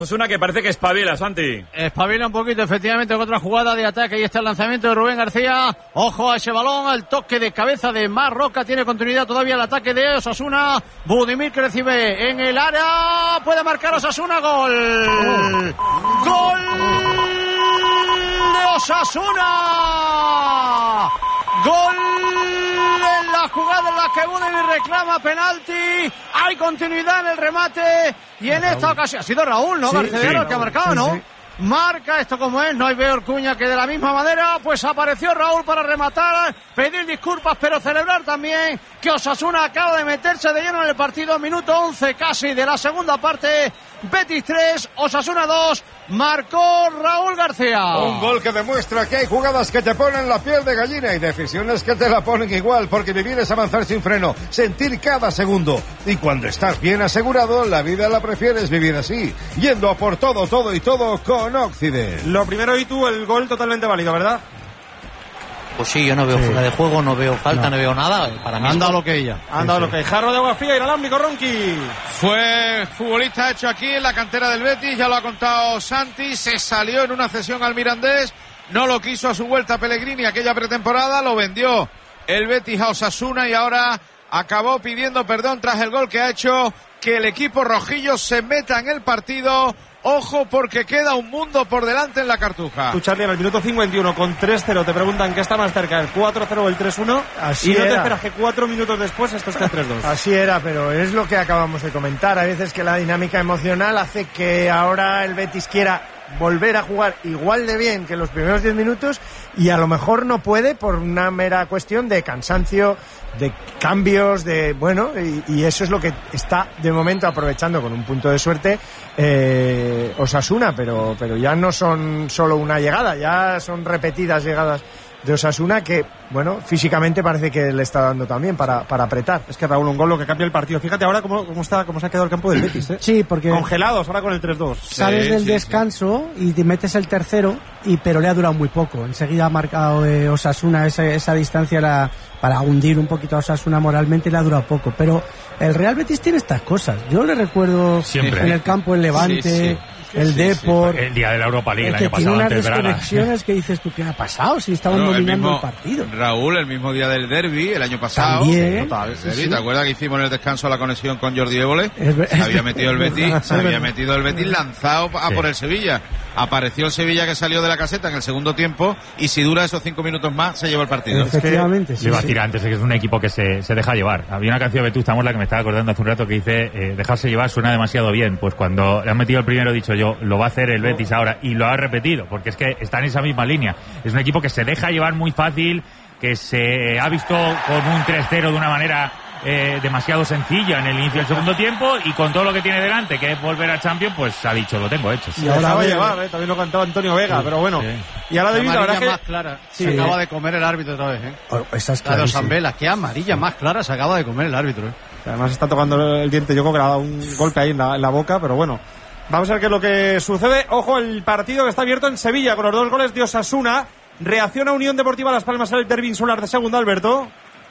Osasuna que parece que espabila, Santi. Espabila un poquito, efectivamente, con otra jugada de ataque. Ahí está el lanzamiento de Rubén García. Ojo a ese balón, al toque de cabeza de Marroca. Tiene continuidad todavía el ataque de Osasuna. Budimir que recibe en el área. Puede marcar Osasuna. ¡Gol! ¡Gol de Osasuna! ¡Gol! En la jugada en la que Budimir reclama penalti. Hay continuidad en el remate. Y en esta ocasión ha sido Raúl, ¿no? García, el que ha marcado, ¿no? Sí. Marca esto como es, no hay Beor Cuña que de la misma manera, pues apareció Raúl para rematar, pedir disculpas, pero celebrar también que Osasuna acaba de meterse de lleno en el partido, minuto 11 casi de la segunda parte. Betis 3, Osasuna 2, marcó Raúl García. Un gol que demuestra que hay jugadas que te ponen la piel de gallina y decisiones que te la ponen igual, porque vivir es avanzar sin freno, sentir cada segundo. Y cuando estás bien asegurado, la vida la prefieres vivir así, yendo a por todo, todo y todo con Occident. Lo primero, y tú, el gol totalmente válido, ¿verdad? Pues sí, yo no veo fuera de juego, no veo falta, no veo nada. Para mí anda lo que ella. Anda lo que. Jarro de agua fría, inalámbrico, Ronqui. Fue futbolista hecho aquí en la cantera del Betis, ya lo ha contado Santi, se salió en una cesión al Mirandés, no lo quiso a su vuelta Pellegrini aquella pretemporada, lo vendió el Betis a Osasuna y ahora acabó pidiendo perdón tras el gol que ha hecho que el equipo rojillo se meta en el partido. Ojo porque queda un mundo por delante en la Cartuja. Tú, Charlie, en el minuto 51 con 3-0 te preguntan qué está más cerca, el 4-0 o el 3-1. Así y no era. te esperas que 4 minutos después esto esté 3-2. Así era, pero es lo que acabamos de comentar. A veces que la dinámica emocional hace que ahora el Betis quiera volver a jugar igual de bien que los primeros 10 minutos y a lo mejor no puede por una mera cuestión de cansancio, de cambios, de bueno, y eso es lo que está de momento aprovechando con un punto de suerte Osasuna, pero ya no son solo una llegada, ya son repetidas llegadas de Osasuna que, bueno, físicamente parece que le está dando también para apretar. Es que Raúl, un gol lo que cambia el partido. Fíjate ahora cómo se ha quedado el campo del Betis, ¿eh? Sí, porque congelados ahora con el 3-2. Sales del descanso y te metes el tercero, pero le ha durado muy poco. Enseguida ha marcado Osasuna esa distancia para hundir un poquito a Osasuna moralmente, le ha durado poco. Pero el Real Betis tiene estas cosas. Yo le recuerdo siempre en el campo el Levante, el Depor, el día de la Europa League el año pasado, tiene antes unas de Braga. desconexiones que dices tú, ¿qué ha pasado? Si estaban dominando el partido. Raúl, el mismo día del derbi, el año pasado. También. ¿Te acuerdas que hicimos en el descanso la conexión con Jordi Évole? Se había metido el Betis, lanzado a por el Sevilla. Apareció el Sevilla que salió de la caseta en el segundo tiempo y si dura esos 5 minutos más se lleva el partido. Efectivamente, Le iba a decir antes, que es un equipo que se deja llevar. Había una canción de Vetusta Morla que me estaba acordando hace un rato que dice dejarse llevar suena demasiado bien. Pues cuando le han metido el primero he dicho yo, lo va a hacer el Betis ahora y lo ha repetido, porque es que está en esa misma línea. Es un equipo que se deja llevar muy fácil, que se ha visto con un 3-0 de una manera demasiado sencilla en el inicio del segundo tiempo y con todo lo que tiene delante, que es volver a Champions, pues ha dicho, lo tengo hecho. Y ahora va a llevar, también lo cantaba Antonio Vega, pero bueno. Y ahora David, la verdad que más clara. Se acaba de comer el árbitro otra vez, Esa es la de Osambela, qué amarilla más clara se acaba de comer el árbitro, Además está tocando el diente, yo creo que le ha dado un golpe ahí en la boca, pero bueno. Vamos a ver qué es lo que sucede. Ojo, el partido que está abierto en Sevilla con los 2 goles de Osasuna. Reacciona Unión Deportiva Las Palmas al derbi insular de segunda, Alberto.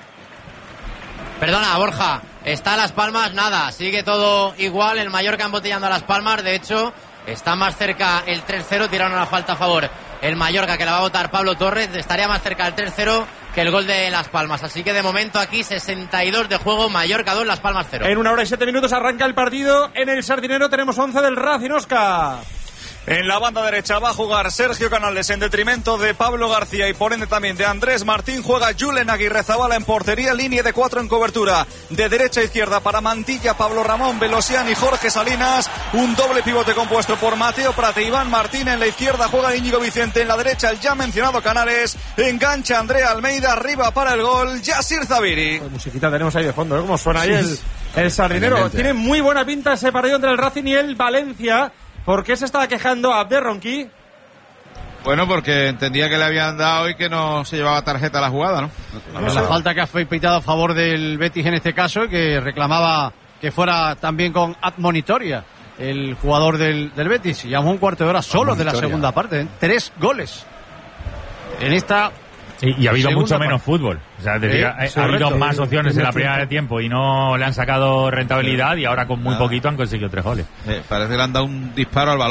Perdona, Borja, está Las Palmas, nada, sigue todo igual, el Mallorca embotellando a Las Palmas, de hecho, está más cerca el 3-0, tiraron una falta a favor el Mallorca que la va a votar Pablo Torres, estaría más cerca el 3-0 que el gol de Las Palmas, así que de momento aquí 62 de juego, Mallorca 2, Las Palmas 0. En 1 hora y 7 minutos arranca el partido, en el Sardinero tenemos 11 del Racing, Oscar. En la banda derecha va a jugar Sergio Canales en detrimento de Pablo García y por ende también de Andrés Martín. Juega Julen Aguirrezabala en portería, línea de 4 en cobertura. De derecha a izquierda para Mantilla, Pablo Ramón, Velosian y Jorge Salinas. Un doble pivote compuesto por Mateo Prate, Iván Martín. En la izquierda juega Íñigo Vicente. En la derecha el ya mencionado Canales. Engancha Andrea Almeida. Arriba para el gol Yasir Zabiri. Pues musiquita tenemos ahí de fondo, ¿eh? Cómo suena ahí el Sardinero. Tiene muy buena pinta ese partido entre el Racing y el Valencia. ¿Por qué se estaba quejando Abder Ronqui? Bueno, porque entendía que le habían dado y que no se llevaba tarjeta a la jugada, ¿no? La falta que ha pitado a favor del Betis en este caso, que reclamaba que fuera también con admonitoria el jugador del Betis. Llevamos un cuarto de hora solo de la segunda parte, 3 goles en esta Y ha habido Segunda mucho parte. menos fútbol. O sea, es decir, ha habido más opciones en la primera de tiempo y no le han sacado rentabilidad y ahora con muy poquito han conseguido 3 goles. Parece que le han dado un disparo al balón.